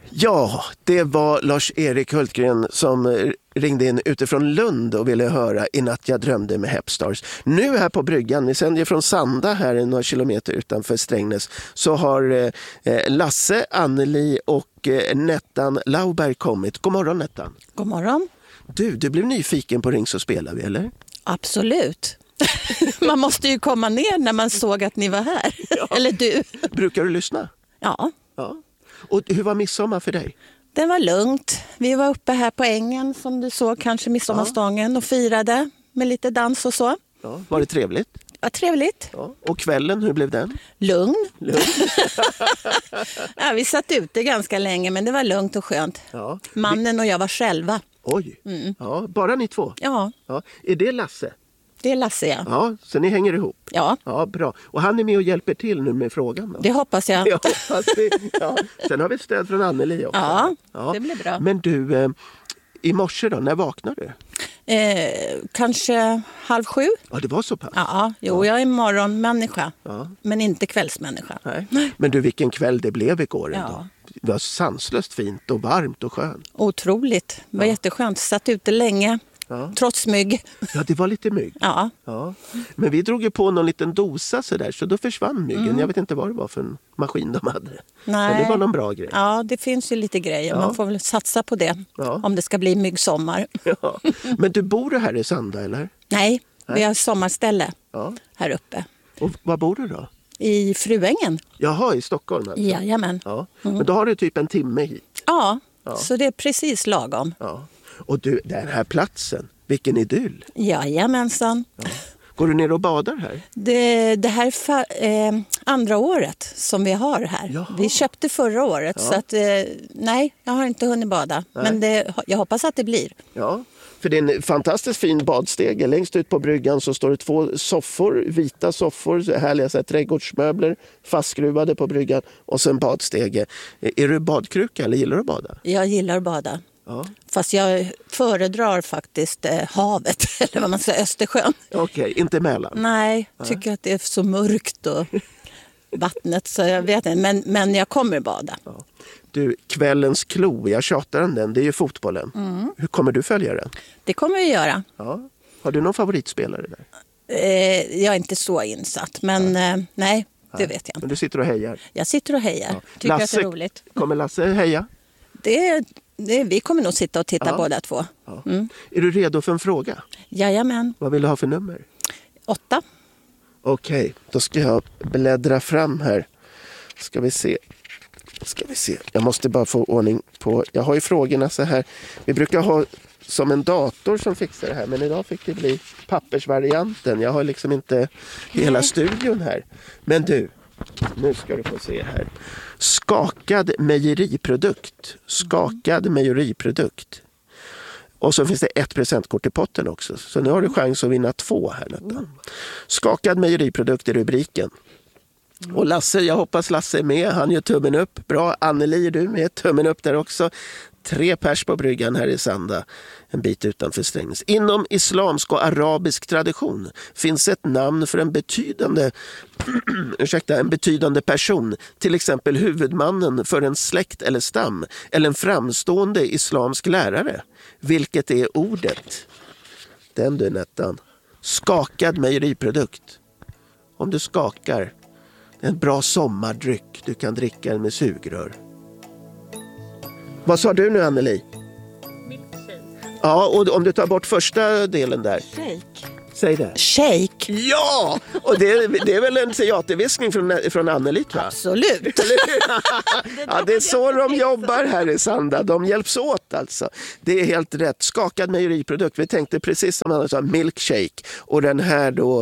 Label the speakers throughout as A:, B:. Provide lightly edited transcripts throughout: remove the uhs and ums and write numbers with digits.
A: Ja, det var Lars-Erik Hultgren som ringde in utifrån Lund och ville höra I natt jag drömde med Hepstars. Nu här på bryggan, vi sänder från Sanda här några kilometer utanför Strängnäs, så har Lasse, Anneli och Nettan Lauberg kommit. God morgon Nettan.
B: God morgon.
A: Du blev nyfiken på Ring så spelar vi, eller?
B: Absolut. Man måste ju komma ner när man såg att ni var här. Ja. Eller du.
A: Brukar du lyssna?
B: Ja.
A: Och hur var midsommar för dig?
B: Det var lugnt. Vi var uppe här på ängen som du såg, kanske midsommarstången, och firade med lite dans och så.
A: Ja. Var det trevligt?
B: Ja, trevligt.
A: Ja. Och kvällen, hur blev den?
B: Lugn. Ja, vi satt ute ganska länge, men det var lugnt och skönt. Ja. Mannen och jag var själva.
A: Oj, ja, bara ni två?
B: Ja.
A: Är det Lasse?
B: Det är Lasse, ja.
A: Ja, så ni hänger ihop?
B: Ja.
A: Ja, bra. Och han är med och hjälper till nu med frågan då?
B: Det hoppas jag.
A: Ja, Sen har vi stöd från Anneli också.
B: Ja, det blir bra.
A: Men du, i morse då, när vaknade du?
B: Kanske 6:30.
A: Ja, det var så pass?
B: Ja, jag är morgonmänniska, men inte kvällsmänniska.
A: Nej. Men du, vilken kväll det blev igår ändå.
B: Ja.
A: Det var sanslöst fint och varmt och skönt.
B: Otroligt. Det var jätteskönt. Satt ute länge. Ja. Trots mygg.
A: Ja, det var lite mygg.
B: Ja.
A: Men vi drog ju på någon liten dosa sådär, så då försvann myggen. Jag vet inte vad det var för en maskin de hade.
B: Nej.
A: Men det var någon bra grej.
B: Ja, det finns ju lite grejer. Man får väl satsa på det om det ska bli myggsommar.
A: Ja. Men du bor här i Sanda, eller?
B: Nej, vi har sommarställe här uppe.
A: Och var bor du då?
B: I Fruängen.
A: Jaha, i Stockholm alltså?
B: Jajamän.
A: Ja. Men då har du typ en timme hit?
B: Ja, så det är precis lagom.
A: Ja. Och du, den här platsen, vilken idyll.
B: Jajamensan.
A: Ja. Går du ner och badar här?
B: Det här är andra året som vi har här.
A: Jaha.
B: Vi köpte förra året, så att nej, jag har inte hunnit bada. Nej. Men jag hoppas att det blir.
A: Ja, för det är en fantastiskt fin badstege. Längst ut på bryggan så står det 2 soffor, vita soffor, härliga så här, trädgårdsmöbler fastskruvade på bryggan och sen badstege. Är du badkruka eller gillar du att bada?
B: Jag gillar att bada.
A: Ja.
B: Fast jag föredrar faktiskt havet, eller vad man säger, Östersjön.
A: Okej, inte Mälaren?
B: Nej, tycker att det är så mörkt och vattnet, så jag vet inte. Men jag kommer bada. Ja.
A: Du, kvällens klo, jag tjatar om den, det är ju fotbollen. Hur kommer du följa den?
B: Det kommer vi göra.
A: Ja. Har du någon favoritspelare där?
B: Jag är inte så insatt, men nej, det vet jag inte.
A: Men du sitter och hejar?
B: Jag sitter och hejar. Tycker
A: Lasse,
B: att det är roligt.
A: Kommer Lasse heja?
B: Vi kommer nog sitta och titta båda två.
A: Ja. Är du redo för en fråga?
B: Jajamän.
A: Vad vill du ha för nummer?
B: 8.
A: Okej, då ska jag bläddra fram här. Ska vi se. Jag måste bara få ordning på... Jag har ju frågorna så här. Vi brukar ha som en dator som fixar det här. Men idag fick det bli pappersvarianten. Jag har liksom inte hela studion här. Men du, nu ska du få se här. Skakad mejeriprodukt. Och så finns det 1 presentkort i potten också. Så nu har du chans att vinna 2 här. Skakad mejeriprodukt är rubriken. Och Lasse, jag hoppas Lasse är med. Han gör tummen upp. Bra, Anneli är du med. Tummen upp där också. 3 pers på bryggan här i Sanda. En bit utanför Strängnäs. Inom islamsk och arabisk tradition finns ett namn för en betydande person. Till exempel huvudmannen för en släkt eller stam. Eller en framstående islamsk lärare. Vilket är ordet? Den du, Nettan. Skakad mejeriprodukt. Om du skakar. En bra sommardryck. Du kan dricka den med sugrör. Vad sa du nu, Anneli?
C: Milkshake.
A: Ja, och om du tar bort första delen där.
B: Shake.
A: Säg det.
B: Shake.
A: Ja! Och det är väl en teaterviskning från Anneli, va?
B: Absolut.
A: Ja, det är så de jobbar här i Sanda. De hjälps åt alltså. Det är helt rätt. Skakad mejeriprodukt. Vi tänkte precis som han sa, milkshake. Och den här då,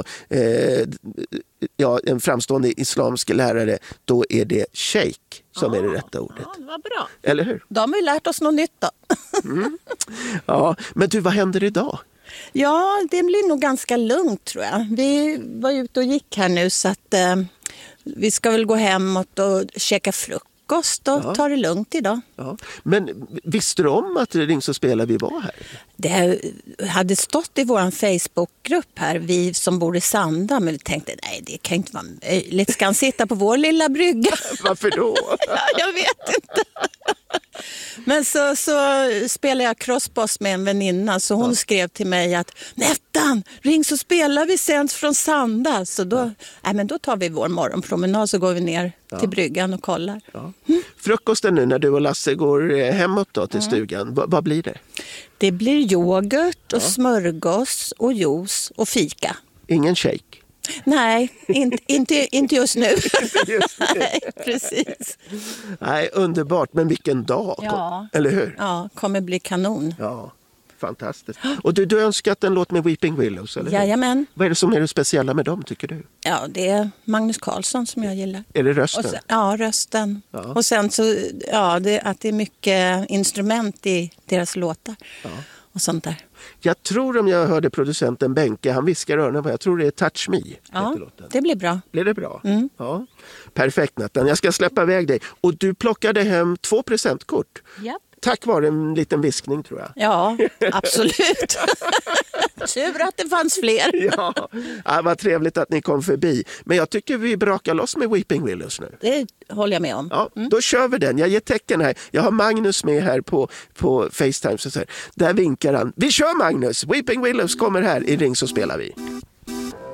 A: en framstående islamsk lärare, då är det shake som är det rätta ordet.
C: Ja, det var bra.
A: Eller hur?
B: De har ju lärt oss något nytt då.
A: Ja, men du, vad händer idag?
B: Ja, det blir nog ganska lugnt tror jag. Vi var ute och gick här nu så att vi ska väl gå hemåt och käka frukost och ta det lugnt idag. Ja.
A: Men visste du om att Ring så spelar vi var här?
B: Det hade stått i vår Facebookgrupp här, vi som bor i Sanda, men vi tänkte nej, det kan inte vara möjligt. Ska han sitta på vår lilla brygga?
A: Varför då?
B: Jag vet inte. Men så spelade jag crossboss med en väninna, så hon skrev till mig att Nettan, ring så spelar vi sen från Sanda. Så då, men då tar vi vår morgonpromenad, så går vi ner till bryggan och kollar.
A: Ja. Frukosten nu när du och Lasse går hemåt då till stugan, vad blir det?
B: Det blir yoghurt och smörgås och juice och fika.
A: Ingen shake?
B: Nej, inte just nu. Nej, precis.
A: Nej, underbart, men vilken dag.
B: Ja.
A: Eller hur?
B: Ja, kommer bli kanon.
A: Ja, fantastiskt. Och du har önskat en låt med Weeping Willows, eller hur?
B: Jajamän.
A: Vad är det som är det speciella med dem, tycker du?
B: Ja, det är Magnus Carlsson som jag gillar.
A: Är det rösten?
B: Och sen, rösten. Ja. Och sen så, att det är mycket instrument i deras låtar. Ja. Och sånt där.
A: Jag tror, om jag hörde producenten Benke, han viskar öronen på, jag tror det är Touch Me.
B: Ja, det blir bra.
A: Blir det bra? Mm. Ja. Perfekt, Nathan. Jag ska släppa iväg dig. Och du plockade hem 2 presentkort.
B: Japp.
A: Tack vare en liten viskning, tror jag.
B: Ja, absolut. Tur att det fanns fler.
A: Ja, vad trevligt att ni kom förbi. Men jag tycker vi brakar loss med Weeping Willows nu.
B: Det håller jag med om.
A: Ja, då kör vi den. Jag ger tecken här. Jag har Magnus med här på FaceTime. Så här. Där vinkar han. Vi kör, Magnus! Weeping Willows kommer här i Ring så spelar vi.